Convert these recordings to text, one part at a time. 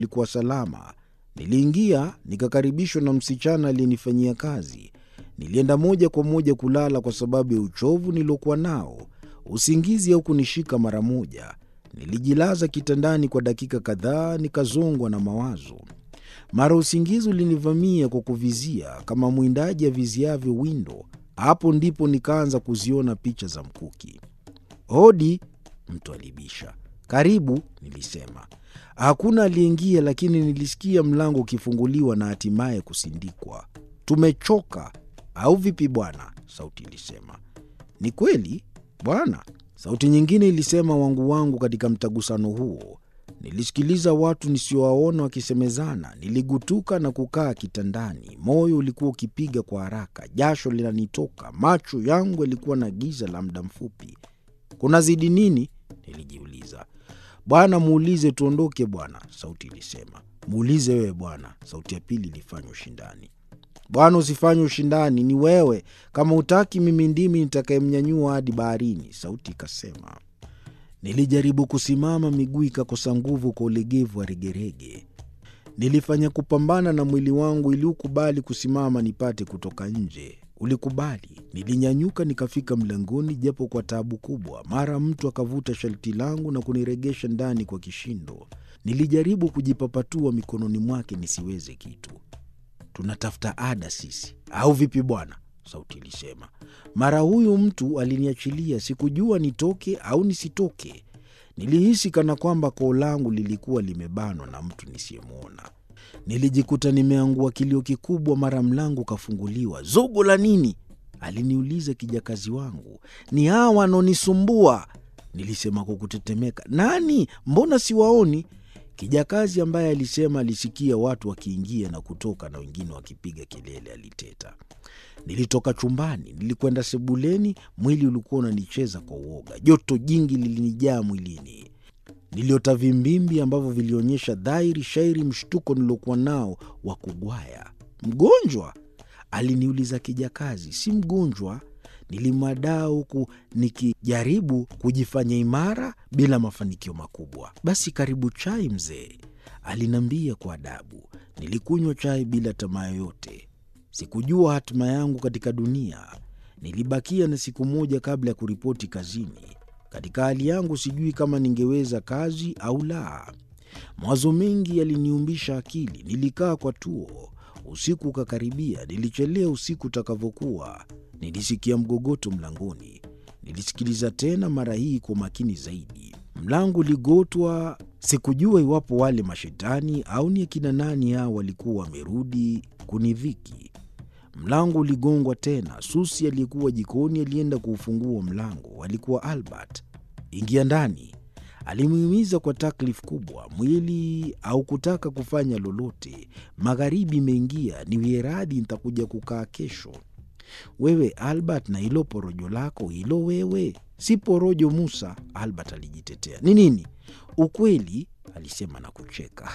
ulikuwa salama. Niliingia, nikakaribishwa na msichana aliyenifanyia kazi. Nilienda moja kwa moja kulala kwa sababu ya uchovu nilokuwa nao. Usingizi haukunishika mara moja. Nilijilaza kitandani kwa dakika kadhaa, nikazongwa na mawazo. Mara usingizi ulinivamia kwa kuvizia kama mwindaji aviziavyo windo. Hapo ndipo nikaanza kuziona picha za mkuki. "Hodi," mtu alibisha. "Karibu," nilisema. Hakuna aliyeingia, lakini nilisikia mlango ukifunguliwa na hatimaye kusindikwa. "Tumechoka, au vipi bwana?" sauti ilisema. "Ni kweli bwana," sauti nyingine ilisema wangu katika mtagusano huo. Nilisikiliza watu nisiowaona wakisemezana. Niligutuka na kukaa kitandani. Moyo ulikuwa ukipiga kwa haraka, jasho linanitoka, macho yangu yalikuwa na giza la muda mfupi. "Kunazidi nini?" nilijiuliza. "Bwana, muulize tuondoke bwana," sauti ilisema. "Muulize wewe bwana," sauti ya pili ilifanya ushindani. "Bwana, usifanye ushindani, ni wewe. Kama hutaki, mimi ndimi nitakayemnyanyua hadi baharini," sauti ikasema. Nilijaribu kusimama, miguu ikakosa nguvu kwa ulegevu wa regerege. Nilifanya kupambana na mwili wangu ili ukubali kusimama nipate kutoka nje. Ulikubali. Nilinyanyuka nikafika mlangoni japo kwa taabu kubwa. Mara mtu akavuta sharti langu na kuniregesha ndani kwa kishindo. Nilijaribu kujipapatua mikononi mwake nisiweze kitu. "Tunatafuta ada sisi, au vipi bwana?" sauti ilisema. Mara huyu mtu aliniachilia, sikujua nitoke au nisitoke. Nilihisi kana kwamba koo langu lilikuwa limebanwa na mtu nisiyemwona. Nilijikuta nimeangua kilio kikubwa. Mara mlango kafunguliwa. "Zogo la nini?" aliniuliza kijakazi wangu. "Ni hawa wanaonisumbua," nilisema kwa kutetemeka. "Nani? Mbona siwaoni?" Kijakazi ambaye alisema alisikia watu wakiingia na kutoka na wengine wakipiga kelele aliteta. Nilitoka chumbani, nilikwenda sebuleni. Mwili ulikuwa unanicheza kwa uoga. Joto jingi lilinijaa mwilini. Niliota vimbimbi ambavyo vilionyesha dhahiri shairi mshtuko nilokuwa nao wa kugwaya. "Mgonjwa?" aliniuliza kijakazi. "Si mgonjwa," nilimwadaa huku nikijaribu kujifanya imara bila mafanikio makubwa. "Basi karibu chai mzee," alinambia kwa adabu. Nilikunywa chai bila tamaa yoyote. Sikujua hatima yangu katika dunia. Nilibakia na siku moja kabla ya kuripoti kazini. Katika hali yangu sijui kama ningeweza kazi au la. Mawazo mengi yaliniumbisha akili. Nilikaa kwa tuo. Usiku ukakaribia. Nilichelea usiku utakavyokuwa. Nilisikia mgogoto mlangoni. Nilisikiliza tena, mara hii kwa makini zaidi. Mlango uligotwa. Sikujua iwapo wale mashetani au ni akina nani hao walikuwa wamerudi kunidhiki. Mlango uligongwa tena. Susi aliyekuwa jikoni alienda kuufungua mlango. Alikuwa Albert. "Ingia ndani," alimhimiza kwa taklif kubwa. Mwili haukutaka kufanya lolote. "Magharibi imeingia, niwie radhi, nitakuja kukaa kesho." "Wewe Albert, na hilo porojo lako hilo wewe." "Si porojo Musa," Albert alijitetea. "Ni nini?" "Ukweli," alisema na kucheka.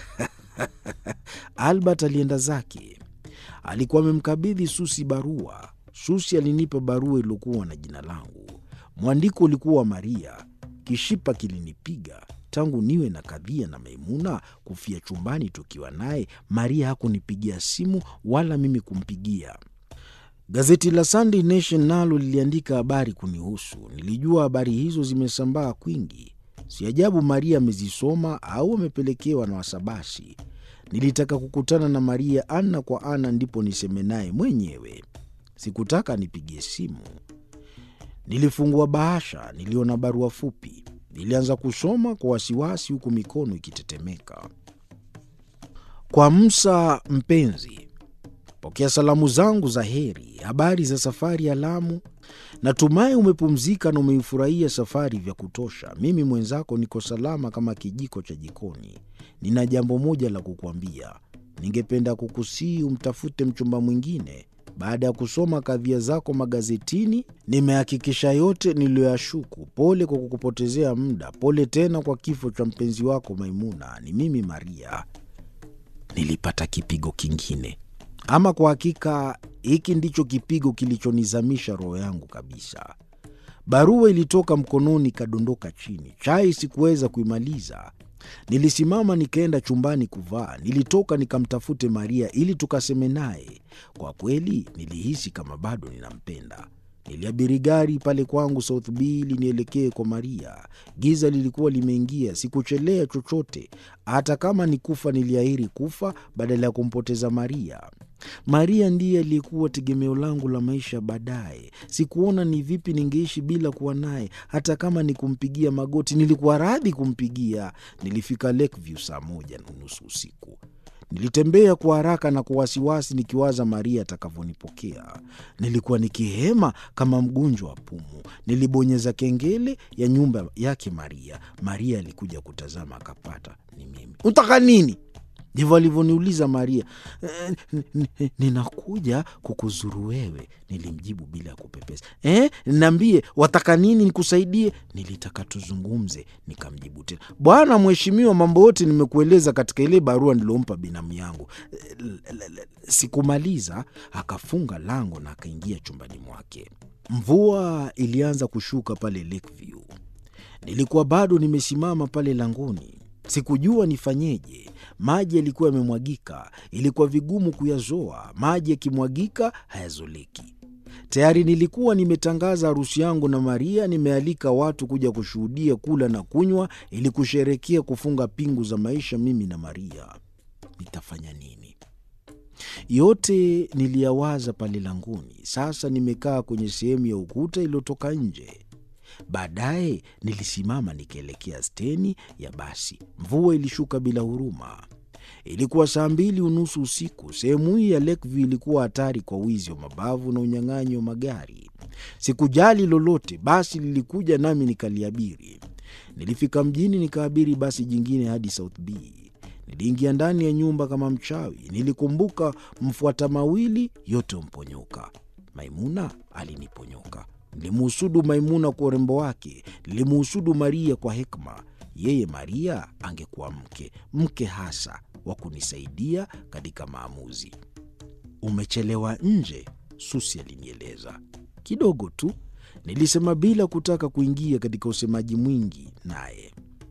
Albert alienda zake. Alikuwa amemkabidhi Susi barua. Susi alinipa barua iliyokuwa na jina langu. Mwandiko ulikuwa Maria. Kishipa kilinipiga. Tangu niwe na kadhia na Maimuna kufia chumbani tukiwa naye, Maria hakunipigia simu wala mimi kumpigia. Gazeti la Sunday Nation nalo liliandika habari kunihusu. Nilijua habari hizo zimesambaa kwingi. Si ajabu Maria amezisoma au amepelekewa na wasabasi. Nilitaka kukutana na Maria ana kwa ana, ndipo niseme naye mwenyewe. Sikutaka nipigie simu. Nilifungua bahasha, niliona barua fupi. Nilianza kusoma kwa wasiwasi huku mikono ikitetemeka. "Kwa Musa mpenzi, pokea salamu zangu za heri. Habari za safari ya Lamu? Natumai umepumzika na umeifurahia safari vya kutosha. Mimi mwenzako niko salama kama kijiko cha jikoni. Nina jambo moja la kukuambia. Ningependa kukusihi umtafute mchumba mwingine. Baada ya kusoma kadhia zako magazetini, nimehakikisha yote niliyoyashuku. Pole kwa kukupotezea muda. Pole tena kwa kifo cha mpenzi wako Maimuna. Ni mimi Maria." Nilipata kipigo kingine. Ama kwa hakika hiki ndicho kipigo kilichonizamisha roho yangu kabisa. Barua ilitoka mkononi kadondoka chini. Chai sikuweza kuimaliza. Nilisimama nikaenda chumbani kuvaa. Nilitoka nikamtafute Maria ili tukaseme naye. Kwa kweli nilihisi kama bado ninampenda. Niliabiri gari pale kwangu South B ili nielekee kwa Maria. Giza lilikuwa limeingia, sikuchelea chochote. Hata kama ni kufa niliahiri kufa badala ya kumpoteza Maria. Maria ndiye aliyekuwa tegemeo langu la maisha baadaye. Sikuona ni vipi ningeishi bila kuwa naye. Hata kama ni kumpigia magoti, nilikuwa radhi kumpigia. Nilifika Lakeview saa 1:30 usiku. Nilitembea kwa haraka na kwa wasiwasi nikiwaza Maria atakavyonipokea. Nilikuwa nikihema kama mgonjwa wa pumu. Nilibonyeza kengele ya nyumba yake Maria. Maria alikuja kutazama akapata ni mimi. "Unataka nini?" Ndivyo alivyoniuliza Maria. "Ninakuja kukuzuru wewe," nilimjibu bila kupepesa. "Niambie, wataka nini nikusaidie?" "Nilitaka tuzungumze," nikamjibu tena. "Bwana mheshimiwa, mambo yote nimekueleza katika ile barua nilompa binamu yangu." Sikumaliza, akafunga lango na akaingia chumbani mwake. Mvua ilianza kushuka pale Lakeview. Nilikuwa bado nimesimama pale langoni. Sikujua nifanyeje. Maji yalikuwa yamemwagika. Ilikuwa vigumu kuyazoa. Maji yakimwagika hayazoleki. Tayari nilikuwa nimetangaza harusi yangu na Maria, nimealika watu kuja kushuhudia, kula na kunywa ili kusherehekea kufunga pingu za maisha mimi na Maria. Nitafanya nini? Yote niliyawaza pale langoni. Sasa nimekaa kwenye sehemu ya ukuta iliyotoka nje. Baadaye nilisimama nikaelekea steni ya basi. Mvua ilishuka bila huruma. Ilikuwa saa 2:30 usiku. Sehemu hii ya Lakeview ilikuwa hatari kwa wizi wa mabavu na unyang'anyi wa magari. Sikujali lolote, basi lilikuja nami nikaliabiri. Nilifika mjini nikaabiri basi jingine hadi South B. Niliingia ndani ya nyumba kama mchawi. Nilikumbuka mfuata mawili yote umponyoka. Maimuna aliniponyoka. Nilimuhusudu Maimuna kwa urembo wake. Nilimuhusudu Maria kwa hekima. Yeye Maria angekuwa mke hasa wa kunisaidia katika maamuzi. "Umechelewa nje," Susi alinieleza. "Kidogo tu," nilisema bila kutaka kuingia katika usemaji mwingi naye.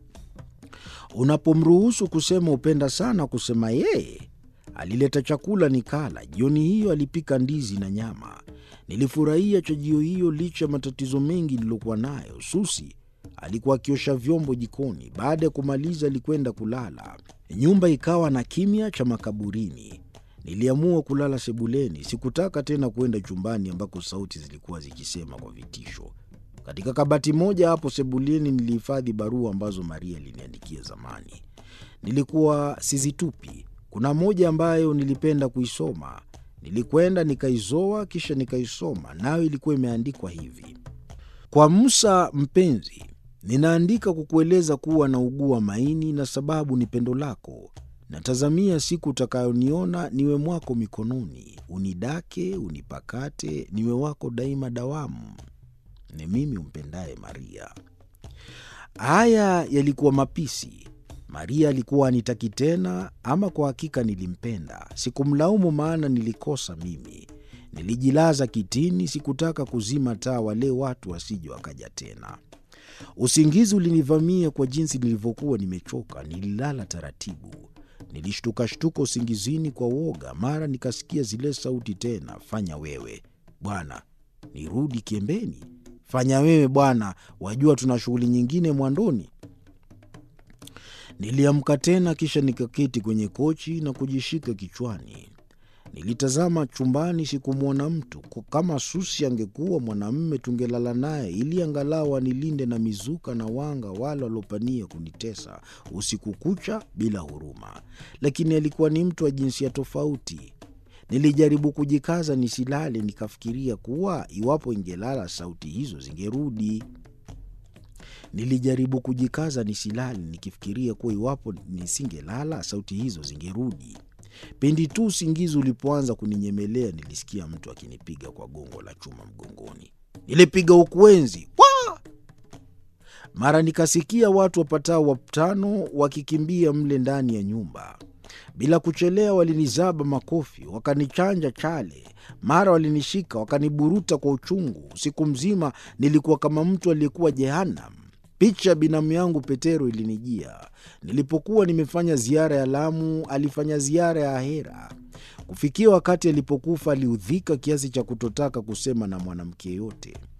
"Unapomruhusu kusema upenda sana kusema yeye." Alileta chakula nikala. Jioni hiyo alipika ndizi na nyama. Nilifurahia chajio hiyo licha ya matatizo mengi nilokuwa nayo. Susi alikuwa akiosha vyombo jikoni. Baada ya kumaliza alikwenda kulala. Nyumba ikawa na kimya cha makaburini. Niliamua kulala sebuleni. Sikutaka tena kwenda chumbani ambako sauti zilikuwa zikisema kwa vitisho. Katika kabati moja hapo sebuleni nilihifadhi barua ambazo Maria aliniandikia zamani. Nilikuwa sizitupi. Kuna moja ambayo nilipenda kuisoma. Nilikwenda nikaizoa kisha nikaisoma, nayo ilikuwa imeandikwa hivi: "Kwa Musa mpenzi, ninaandika kukueleza kuwa naugua maini na sababu ni pendo lako. Natazamia siku utakayoniona niwe mwako mikononi, unidake, unipakate, niwe wako daima dawamu. Ni mimi umpendaye Maria." Haya yalikuwa mapisi. Maria alikuwa anitaki tena, ama kwa hakika nilimpenda. Sikumlaumu maana nilikosa mimi. Nilijilaza kitini, sikutaka kuzima taa wale watu wasije wakaja tena. Usingizi ulinivamia kwa jinsi nilivyokuwa nimechoka. Nililala taratibu. Nilishtuka usingizini kwa woga. Mara nikasikia zile sauti tena: "Fanya wewe bwana." Nirudi kiembeni. "Fanya wewe bwana, wajua tuna shughuli nyingine mwandoni." Niliamka tena kisha nikaketi kwenye kochi na kujishika kichwani. Nilitazama chumbani, sikumwona mtu. Kama Susi angekuwa mwanamume tungelala naye ili angalau anilinde na mizuka na wanga wale walopania kunitesa usiku kucha bila huruma. Lakini alikuwa ni mtu wa jinsia tofauti. Nilijaribu kujikaza nisilale, nikafikiria kuwa iwapo ingelala sauti hizo zingerudi. Nilijaribu kujikaza nisilale, nikifikiria kuwa iwapo nisingelala sauti hizo zingerudi. Pindi tu usingizi ulipoanza kuninyemelea, nilisikia mtu akinipiga kwa gongo la chuma mgongoni. Nilipiga ukwenzi. Waa! Mara nikasikia watu wapatao 5 wakikimbia mle ndani ya nyumba. Bila kuchelea walinizaba makofi, wakanichanja chale. Mara walinishika, wakaniburuta kwa uchungu. Usiku mzima nilikuwa kama mtu aliyekuwa Jehanamu. Picha binamu yangu Petero ilinijia. Nilipokuwa nimefanya ziara ya Lamu, alifanya ziara ya Ahera. Kufikia wakati alipokufa, aliudhika kiasi cha kutotaka kusema na mwanamke yote.